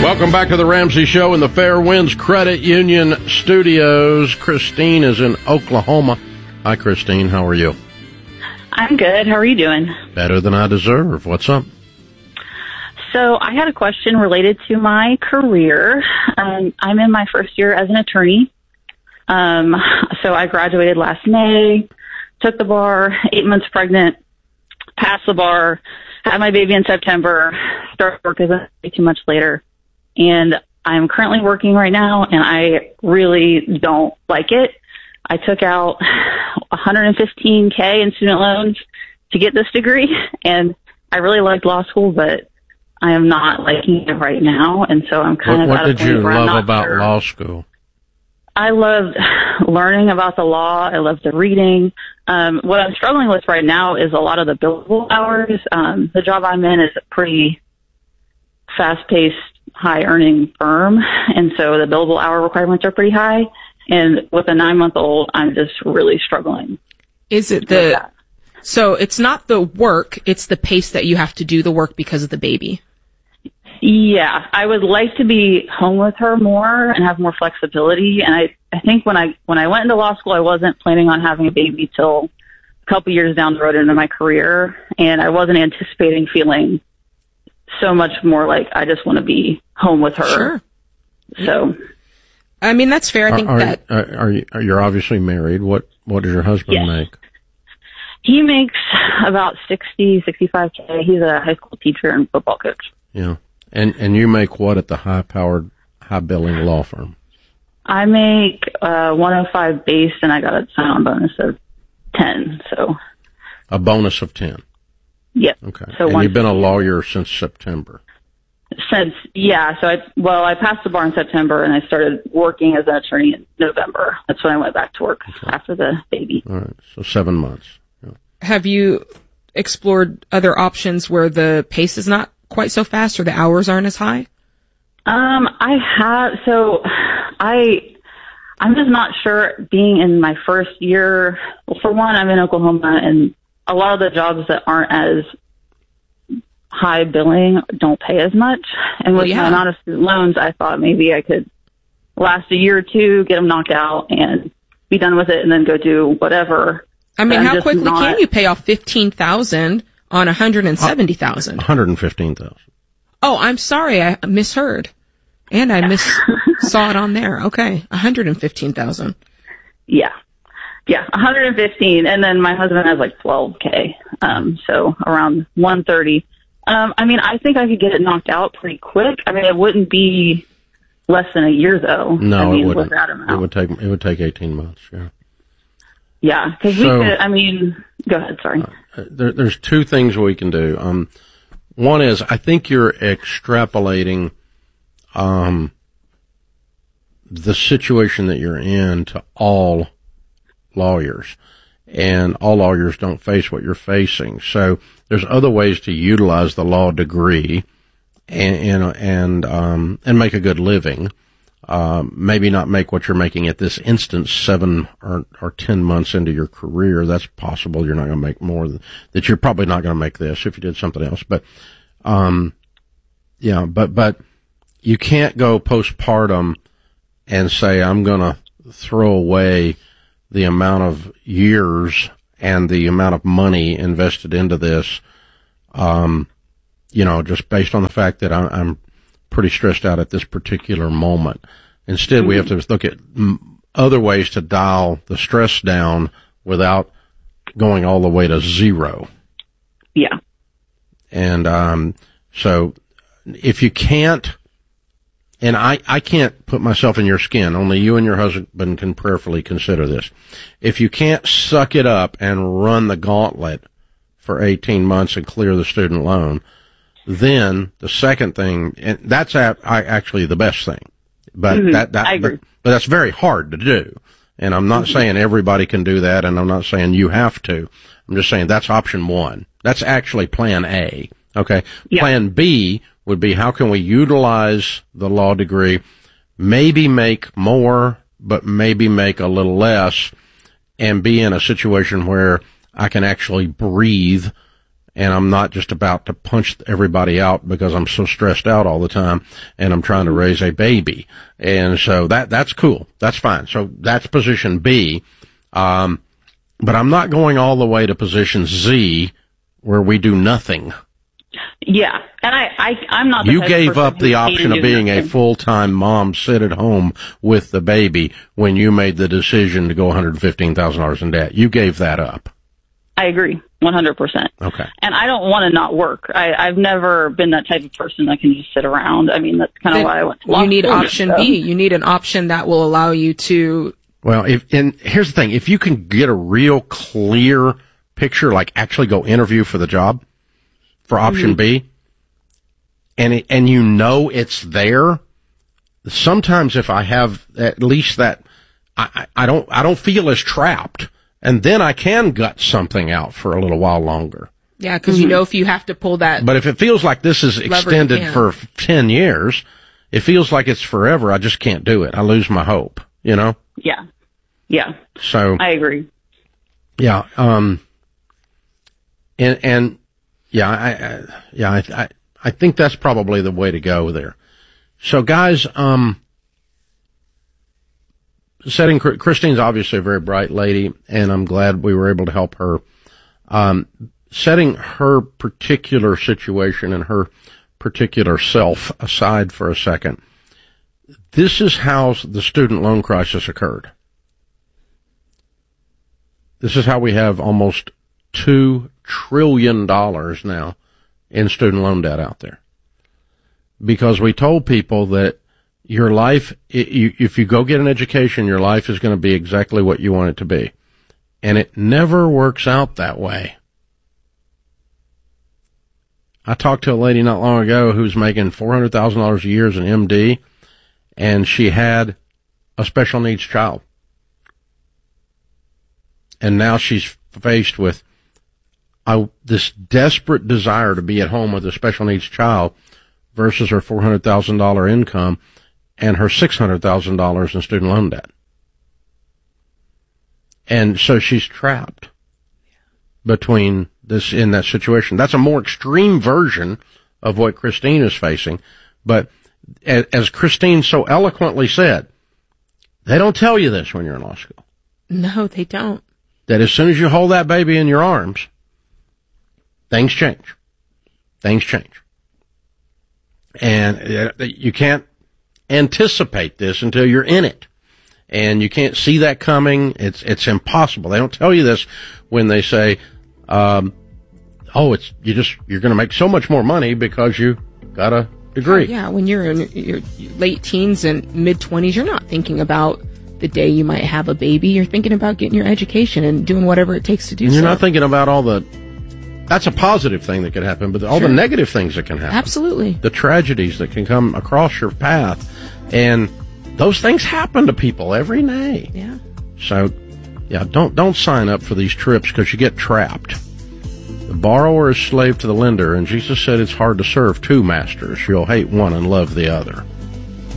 Welcome back to the Ramsey Show in the Fair Winds Credit Union studios. Christine is in Oklahoma. Hi, Christine. How are you? I'm good. How are you doing? Better than I deserve. What's up? So I had a question related to my career. I'm in my first year as an attorney. So I graduated last May, took the bar, 8 months pregnant, passed the bar, had my baby in September, started work as a 2 months later. And I'm currently working right now, and I really don't like it. I took out $115K in student loans to get this degree, and I really liked law school, but I am not liking it right now, and so I'm kind of at a point where I'm not sure. What did you love about law school? I loved learning about the law. I loved the reading. What I'm struggling with right now is a lot of the billable hours. The job I'm in is a pretty fast-paced, high-earning firm, and so the billable hour requirements are pretty high. And with a 9-month-old, I'm just really struggling. Is it so it's not the work, it's the pace that you have to do the work because of the baby? Yeah, I would like to be home with her more and have more flexibility. And I think when I went into law school, I wasn't planning on having a baby till a couple years down the road into my career. And I wasn't anticipating feeling so much more like I just want to be home with her. Sure. So, I mean, that's fair. I think you're obviously married. What does your husband make? He makes about 65K. He's a high school teacher and football coach. Yeah. And you make what at the high-powered, high-billing law firm? I make 105 base, and I got a sign-on bonus of 10. So a bonus of 10. Yep. Okay. So and you've been a lawyer since September. So I passed the bar in September, and I started working as an attorney in November. That's when I went back to work after the baby. All right. So 7 months. Yeah. Have you explored other options where the pace is not quite so fast or the hours aren't as high? I have. So I'm just not sure being in my first year. Well, for one, I'm in Oklahoma, and a lot of the jobs that aren't as high billing don't pay as much. And with my amount of student loans, I thought maybe I could last a year or two, get them knocked out, and be done with it, and then go do whatever. I mean, how quickly can you pay off $15,000 on $170,000? $115,000. Oh, I'm sorry, I misheard, and I saw it on there. Okay, $115,000. Yeah, 115, and then my husband has like 12K, so around 130. I mean, I think I could get it knocked out pretty quick. I mean, it wouldn't be less than a year, though. No, it wouldn't. With that amount. It would take 18 months. Yeah. Yeah, because we could. I mean, go ahead. Sorry. There's two things we can do. One is I think you're extrapolating the situation that you're in to all lawyers, and all lawyers don't face what you're facing. So there's other ways to utilize the law degree and make a good living. Maybe not make what you're making at this instance 7 or 10 months into your career. That's possible. You're not going to make more that you're probably not going to make this if you did something else. But, but you can't go postpartum and say, I'm going to throw away the amount of years and the amount of money invested into this, just based on the fact that I'm pretty stressed out at this particular moment. Instead, we have to look at other ways to dial the stress down without going all the way to zero. Yeah. And so if you can't, and I can't put myself in your skin, only you and your husband can prayerfully consider this. If you can't suck it up and run the gauntlet for 18 months and clear the student loan, then the second thing, and that's actually the best thing, but I agree. But that's very hard to do. And I'm not saying everybody can do that, and I'm not saying you have to. I'm just saying that's option one. That's actually plan A. Okay. Yeah. Plan B would be, how can we utilize the law degree, maybe make more, but maybe make a little less, and be in a situation where I can actually breathe and I'm not just about to punch everybody out because I'm so stressed out all the time and I'm trying to raise a baby. And so that's cool. That's fine. So that's position B. But I'm not going all the way to position Z where we do nothing. Yeah. And I'm not the You type of gave person up who the can option do of being nothing. a full-time mom, sit at home with the baby when you made the decision to go $115,000 in debt. You gave that up. I agree, 100%. Okay. And I don't want to not work. I've never been that type of person that can just sit around. I mean, that's kind of why I went to law You need school, option so. B. You need an option that will allow you to. Well, and here's the thing. If you can get a real clear picture, like actually go interview for the job for option B, and you know it's there, sometimes if I have at least that, I don't feel as trapped. And then I can gut something out for a little while longer. Yeah, because you know if you have to pull that. But if it feels like this is extended for 10 years, it feels like it's forever. I just can't do it. I lose my hope, you know? Yeah. Yeah. So. I agree. Yeah. I think that's probably the way to go there. So guys, Christine's obviously a very bright lady, and I'm glad we were able to help her. Setting her particular situation and her particular self aside for a second, this is how the student loan crisis occurred. This is how we have almost $2 trillion now in student loan debt out there. Because we told people that your life, if you go get an education, your life is going to be exactly what you want it to be. And it never works out that way. I talked to a lady not long ago who's making $400,000 a year as an MD, and she had a special needs child. And now she's faced with this desperate desire to be at home with a special needs child versus her $400,000 income and her $600,000 in student loan debt. And so she's trapped between this, in that situation. That's a more extreme version of what Christine is facing. But as Christine so eloquently said, they don't tell you this when you're in law school. No, they don't. That as soon as you hold that baby in your arms, things change. Things change. And you can't anticipate this until you're in it. And you can't see that coming. It's impossible. They don't tell you this when they say, you're going to make so much more money because you got a degree. Yeah, when you're in your late teens and mid-20s, you're not thinking about the day you might have a baby. You're thinking about getting your education and doing whatever it takes to do so. And you're not thinking about that's a positive thing that could happen, but all the negative things that can happen. Absolutely. The tragedies that can come across your path. And those things happen to people every day. Yeah. So, yeah, don't sign up for these trips because you get trapped. The borrower is slave to the lender, and Jesus said it's hard to serve two masters. You'll hate one and love the other.